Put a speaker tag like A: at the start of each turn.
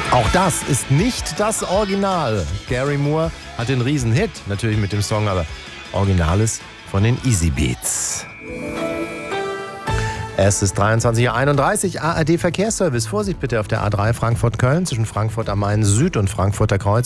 A: Auch das ist nicht das Original. Gary Moore hat den Riesenhit, natürlich mit dem Song, aber Original ist von den Easy Beats. Es ist 23:31 Uhr, ARD Verkehrsservice. Vorsicht bitte auf der A3 Frankfurt-Köln zwischen Frankfurt am Main Süd und Frankfurter Kreuz.